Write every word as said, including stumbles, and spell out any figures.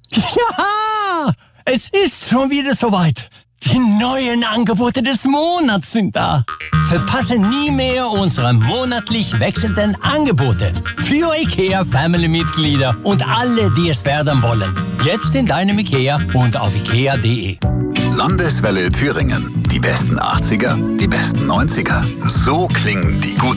Ja, es ist schon wieder soweit. Die neuen Angebote des Monats sind da. Verpasse nie mehr unsere monatlich wechselnden Angebote für IKEA-Family-Mitglieder und alle, die es werden wollen. Jetzt in deinem IKEA und auf ikea punkt de. Landeswelle Thüringen. Die besten achtziger, die besten neunziger. So klingen die guten